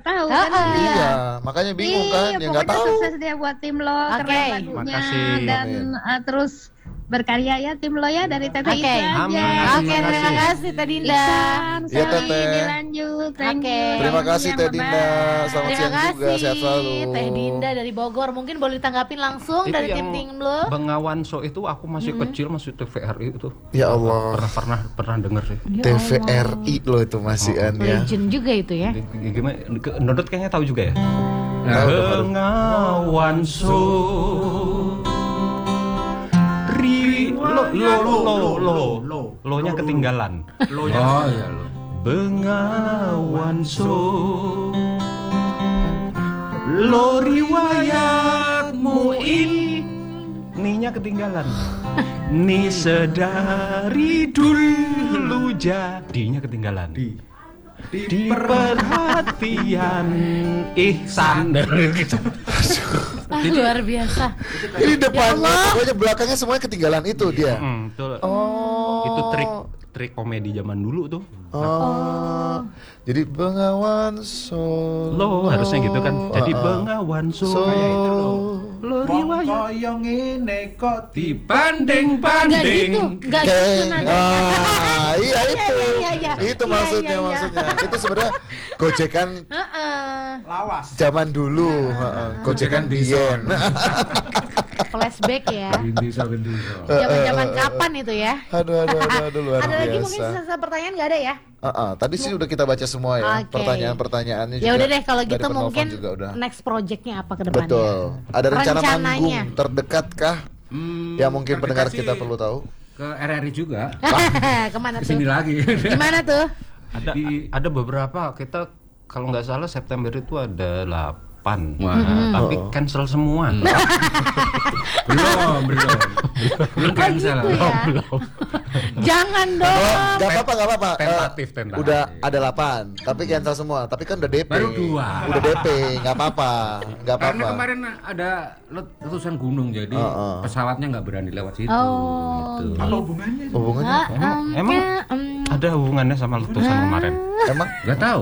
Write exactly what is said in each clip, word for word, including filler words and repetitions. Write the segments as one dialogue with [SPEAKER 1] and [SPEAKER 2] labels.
[SPEAKER 1] tahu kan
[SPEAKER 2] Ah,
[SPEAKER 1] dia.
[SPEAKER 3] Iya, makanya bingung kan,
[SPEAKER 1] Iya,
[SPEAKER 3] ya nggak
[SPEAKER 1] pokoknya
[SPEAKER 3] tahu.
[SPEAKER 1] sukses dia buat tim lo,
[SPEAKER 2] Oke.
[SPEAKER 1] keren lagunya
[SPEAKER 3] Makasih.
[SPEAKER 1] dan
[SPEAKER 3] Amin.
[SPEAKER 1] uh, terus berkarya ya tim lo ya dari Teteh
[SPEAKER 2] Oke.
[SPEAKER 1] itu aja.
[SPEAKER 4] Amin.
[SPEAKER 2] Oke,
[SPEAKER 4] Terima
[SPEAKER 2] terima
[SPEAKER 4] kasih.
[SPEAKER 2] kasih Teh Dinda.
[SPEAKER 1] Iksan,
[SPEAKER 3] Iya,
[SPEAKER 1] Sally,
[SPEAKER 3] Teteh.
[SPEAKER 1] dilanjut. Thank
[SPEAKER 2] Oke.
[SPEAKER 1] you.
[SPEAKER 3] Terima kasih
[SPEAKER 1] Yang
[SPEAKER 3] Teh
[SPEAKER 1] bye-bye.
[SPEAKER 3] Dinda. Selamat
[SPEAKER 2] Terima
[SPEAKER 3] siang juga,
[SPEAKER 2] kasih
[SPEAKER 3] sehat selalu.
[SPEAKER 2] Teh Dinda dari Bogor. Mungkin boleh ditanggapin langsung
[SPEAKER 4] Itu
[SPEAKER 2] dari
[SPEAKER 4] yang
[SPEAKER 2] tim-tim lo.
[SPEAKER 4] Bengawan So itu aku masih kecil, masih T V R I itu.
[SPEAKER 3] Ya Allah,
[SPEAKER 4] Pernah pernah pernah denger sih.
[SPEAKER 3] T V R I loh itu masih an ya.
[SPEAKER 2] Legend juga itu ya.
[SPEAKER 4] G- Gimana? ke- Nodot kayaknya tahu juga ya.
[SPEAKER 3] Tahu dong, aduh.
[SPEAKER 4] Bengawan So Ri lo lo lo lo lo lo nya ketinggalan.
[SPEAKER 5] Oh iya lo.
[SPEAKER 4] Bengawan So lo riwayatmu ini nya ketinggalan. Ni sedari dulu jadinya ketinggalan. Di di perhatian ihsan gitu.
[SPEAKER 2] Luar biasa.
[SPEAKER 3] Ini depannya, pokoknya belakangnya semuanya ketinggalan itu dia.
[SPEAKER 4] Hmm, betul.
[SPEAKER 3] Oh.
[SPEAKER 4] Itu trik trik komedi zaman dulu tuh.
[SPEAKER 3] Oh. Jadi Bengawan So.
[SPEAKER 4] Lo harusnya gitu kan. Jadi
[SPEAKER 3] Ah, ah.
[SPEAKER 4] Bengawan So.
[SPEAKER 3] So.
[SPEAKER 4] Lo
[SPEAKER 5] Wong
[SPEAKER 4] riwayat
[SPEAKER 5] kaya ngene kok
[SPEAKER 2] Enggak
[SPEAKER 4] dibanding-banding.
[SPEAKER 2] gitu, enggak gitu
[SPEAKER 3] Kayak,
[SPEAKER 2] nadanya.
[SPEAKER 3] ah, iya itu,
[SPEAKER 2] iya, iya.
[SPEAKER 3] itu
[SPEAKER 2] Iya,
[SPEAKER 3] maksudnya
[SPEAKER 2] iya, iya.
[SPEAKER 3] maksudnya. Itu sebenarnya gojekan
[SPEAKER 2] Heeh.
[SPEAKER 5] lawas.
[SPEAKER 3] zaman dulu, heeh. gojekan biyen.
[SPEAKER 2] Flashback ya.
[SPEAKER 5] Bindiso bindiso.
[SPEAKER 2] Zaman-zaman kapan itu ya?
[SPEAKER 3] Aduh, aduh, aduh, aduh, luar
[SPEAKER 2] Ada lagi mungkin
[SPEAKER 3] biasa.
[SPEAKER 2] sisa-sisa pertanyaan nggak ada ya?
[SPEAKER 3] Heeh, tadi sih udah kita baca semua ya,
[SPEAKER 2] Oke.
[SPEAKER 3] pertanyaan-pertanyaannya juga.
[SPEAKER 2] Ya udah deh kalau
[SPEAKER 3] dari
[SPEAKER 2] gitu
[SPEAKER 3] penelpon
[SPEAKER 2] mungkin
[SPEAKER 3] juga udah.
[SPEAKER 2] next projectnya apa ke depannya?
[SPEAKER 3] Betul. Ada rencana
[SPEAKER 2] Rencananya.
[SPEAKER 3] manggung terdekat kah?
[SPEAKER 5] Hmm,
[SPEAKER 3] Yang mungkin
[SPEAKER 5] terdekat
[SPEAKER 3] pendengar
[SPEAKER 5] sih
[SPEAKER 3] kita perlu tahu.
[SPEAKER 5] Ke R R I juga.
[SPEAKER 2] Kemana tuh?
[SPEAKER 5] Kesini lagi.
[SPEAKER 2] Gimana tuh?
[SPEAKER 4] Ada
[SPEAKER 5] Di-
[SPEAKER 4] ada beberapa kita kalau nggak salah September itu ada delapan.
[SPEAKER 5] Wah.
[SPEAKER 4] Nah, tapi
[SPEAKER 3] Oh.
[SPEAKER 4] cancel semua.
[SPEAKER 5] belum, belum. Belum
[SPEAKER 2] Oh
[SPEAKER 5] cancel.
[SPEAKER 2] gitu ya? Jangan dong.
[SPEAKER 3] Oh, gak apa-apa, gak apa-apa. Eh,
[SPEAKER 4] Tentatif, tentatif.
[SPEAKER 3] Udah ada delapan, tapi cancel semua. Tapi kan udah D P.
[SPEAKER 5] Baru dua.
[SPEAKER 3] Udah D P, gak apa-apa, gak
[SPEAKER 5] Karena
[SPEAKER 3] apa-apa.
[SPEAKER 5] kemarin ada let- letusan gunung jadi
[SPEAKER 3] Oh, oh.
[SPEAKER 5] pesawatnya nggak berani lewat situ.
[SPEAKER 2] Oh,
[SPEAKER 5] Gitu.
[SPEAKER 2] gitu.
[SPEAKER 5] hubungannya?
[SPEAKER 3] Hubungannya?
[SPEAKER 2] Ah,
[SPEAKER 4] Emang,
[SPEAKER 2] em,
[SPEAKER 4] emang
[SPEAKER 2] ya, em.
[SPEAKER 4] ada hubungannya sama letusan kemarin?
[SPEAKER 3] Emang?
[SPEAKER 5] Gak tahu.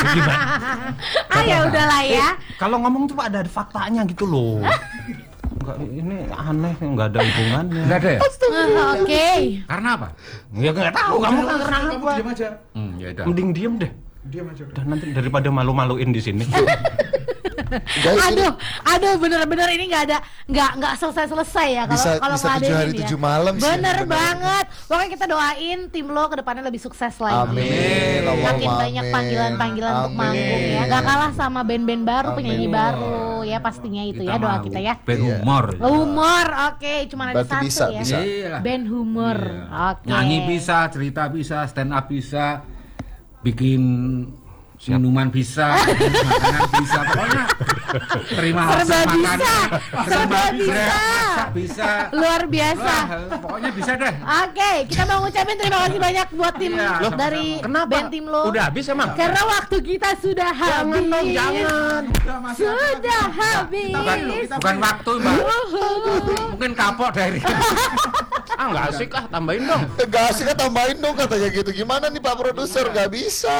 [SPEAKER 2] Ah ya udahlah ya.
[SPEAKER 4] Kalau ngomong tuh ada faktanya gitu loh. Enggak, ini aneh, nggak ada hubungannya.
[SPEAKER 5] Gak ada ya?
[SPEAKER 2] Ah, Oke.
[SPEAKER 5] Karena apa?
[SPEAKER 4] Ya nggak tahu kamu kan karena apa.
[SPEAKER 5] Diam aja. Hmm, ya udah.
[SPEAKER 4] Mending diem deh.
[SPEAKER 5] Diam aja.
[SPEAKER 4] Dan nanti daripada malu-maluin di sini.
[SPEAKER 3] Guys, ini
[SPEAKER 2] Aduh, aduh bener-bener ini nggak ada, nggak nggak selesai-selesai ya kalau
[SPEAKER 3] Bisa-
[SPEAKER 2] kalau
[SPEAKER 3] bisa
[SPEAKER 2] nggak ada
[SPEAKER 3] tujuh hari
[SPEAKER 2] ini ya.
[SPEAKER 3] tujuh malam sih,
[SPEAKER 2] Bener
[SPEAKER 3] bener.
[SPEAKER 2] banget. Pokoknya kita doain tim lo ke depannya lebih sukses lagi.
[SPEAKER 3] Amin, Allahumma
[SPEAKER 2] Makin banyak
[SPEAKER 3] amin.
[SPEAKER 2] panggilan-panggilan untuk
[SPEAKER 3] Amin.
[SPEAKER 2] manggung ya. Gak kalah sama band-band baru,
[SPEAKER 3] Amin.
[SPEAKER 2] penyanyi baru ya pastinya itu ya doa
[SPEAKER 5] mau
[SPEAKER 2] kita ya.
[SPEAKER 5] Band
[SPEAKER 3] Iya.
[SPEAKER 5] humor.
[SPEAKER 2] Humor, oke, cuma ada
[SPEAKER 3] Berarti
[SPEAKER 2] satu
[SPEAKER 3] bisa,
[SPEAKER 2] ya.
[SPEAKER 3] bisa.
[SPEAKER 5] Iyalah.
[SPEAKER 2] Band humor,
[SPEAKER 5] Iya.
[SPEAKER 2] oke.
[SPEAKER 5] Nyanyi bisa, cerita bisa, stand up bisa, bikin minuman bisa, bikin makanan bisa, pokoknya terima
[SPEAKER 2] Serba
[SPEAKER 5] hasil
[SPEAKER 2] bisa,
[SPEAKER 5] makanan,
[SPEAKER 2] serba bisa.
[SPEAKER 5] masak bisa,
[SPEAKER 2] Luar biasa.
[SPEAKER 5] Wah, pokoknya bisa deh.
[SPEAKER 2] Oke, kita mau ngucapin terima kasih banyak buat tim
[SPEAKER 5] Iya,
[SPEAKER 2] Loh,
[SPEAKER 5] sama-sama.
[SPEAKER 2] dari
[SPEAKER 4] Kenapa?
[SPEAKER 2] band tim lo.
[SPEAKER 4] Udah habis emang?
[SPEAKER 2] Karena waktu kita sudah habis.
[SPEAKER 4] dong, jangan.
[SPEAKER 2] Sudah habis.
[SPEAKER 5] Bukan, bukan waktu mbak, mungkin kapok dari.
[SPEAKER 4] Ah nggak asik ah, tambahin dong.
[SPEAKER 3] Gak asik kan tambahin dong katanya gitu. Gimana nih Pak Produser? Gak bisa.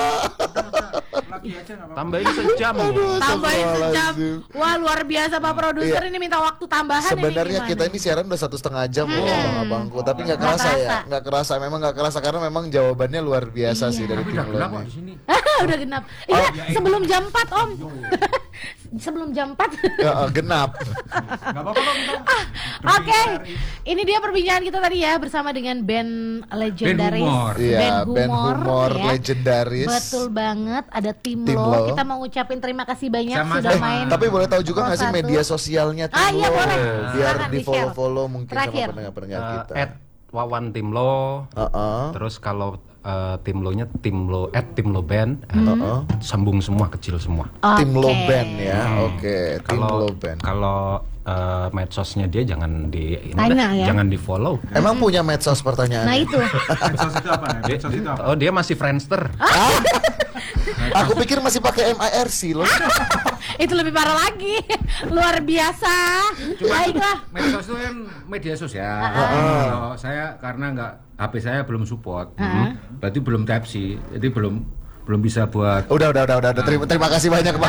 [SPEAKER 4] Tambahin sejam.
[SPEAKER 2] Tambahin sejam.
[SPEAKER 3] Astagfirullahaladzim.
[SPEAKER 2] Wah luar biasa Pak Produser
[SPEAKER 3] Iya.
[SPEAKER 2] ini minta waktu tambahan.
[SPEAKER 3] Sebenarnya
[SPEAKER 2] ini
[SPEAKER 3] kita ini siaran udah satu setengah jam loh,
[SPEAKER 2] Hmm.
[SPEAKER 3] abangku. Tapi nggak
[SPEAKER 2] Nggak
[SPEAKER 3] kerasa ya,
[SPEAKER 2] kerasa.
[SPEAKER 3] nggak kerasa. Memang nggak kerasa karena memang jawabannya luar biasa sih dari
[SPEAKER 5] Tapi
[SPEAKER 3] tim
[SPEAKER 5] udah
[SPEAKER 3] lo
[SPEAKER 5] gelap kok
[SPEAKER 3] ini.
[SPEAKER 5] di sini.
[SPEAKER 2] Udah genap. Iya, sebelum jam empat Om. Sebelum jam empat.
[SPEAKER 3] Ya, eh, genap.
[SPEAKER 5] Gak apa-apa kok kita.
[SPEAKER 2] Oke, ini dia perbincangan kita tadi ya bersama dengan band legendaris,
[SPEAKER 5] humor.
[SPEAKER 3] Iya, band humor
[SPEAKER 2] ya.
[SPEAKER 3] legendaris.
[SPEAKER 2] Betul banget, ada tim,
[SPEAKER 3] Tim
[SPEAKER 2] lo.
[SPEAKER 3] lo.
[SPEAKER 2] Kita mau ngucapin terima kasih banyak
[SPEAKER 5] Sama-sama.
[SPEAKER 2] sudah
[SPEAKER 5] Eh,
[SPEAKER 2] main.
[SPEAKER 3] Tapi boleh tahu juga nggak sih
[SPEAKER 2] satu.
[SPEAKER 3] media sosialnya tim
[SPEAKER 2] Ah, iya,
[SPEAKER 3] lo?
[SPEAKER 2] boleh.
[SPEAKER 3] Biar
[SPEAKER 2] Silakan
[SPEAKER 3] di
[SPEAKER 2] di-share.
[SPEAKER 3] follow-follow mungkin
[SPEAKER 2] Terakhir.
[SPEAKER 3] sama pendengar-pendengar
[SPEAKER 4] Eh,
[SPEAKER 3] kita.
[SPEAKER 4] at Wawan Tim Lo.
[SPEAKER 3] Heeh.
[SPEAKER 4] Terus kalau eh, tim lo nya tim lo at tim lo band eh,
[SPEAKER 3] Heeh.
[SPEAKER 4] sambung semua kecil semua.
[SPEAKER 3] Tim lo
[SPEAKER 2] Oke.
[SPEAKER 3] band ya. Oke, tim
[SPEAKER 4] Kalau
[SPEAKER 3] lo band.
[SPEAKER 4] kalau eh, medsosnya dia jangan di ini
[SPEAKER 2] Tanya
[SPEAKER 4] dah,
[SPEAKER 2] ya.
[SPEAKER 4] jangan di follow.
[SPEAKER 3] Emang punya medsos pertanyaan?
[SPEAKER 2] Nah itu.
[SPEAKER 5] Medsos itu apa?
[SPEAKER 4] Dia,
[SPEAKER 5] Medsos itu apa?
[SPEAKER 4] oh dia masih Friendster.
[SPEAKER 3] Aku pikir masih pakai M I R C loh.
[SPEAKER 2] Itu lebih parah lagi. Luar biasa. Baiklah.
[SPEAKER 5] Medsos itu kan media sosial.
[SPEAKER 3] Heeh.
[SPEAKER 5] Kalau saya karena nggak H P saya belum support,
[SPEAKER 2] Heeh.
[SPEAKER 5] berarti belum Type C, jadi belum belum bisa buat.
[SPEAKER 3] Udah, udah, udah, udah. Terima, terima kasih banyak Pak.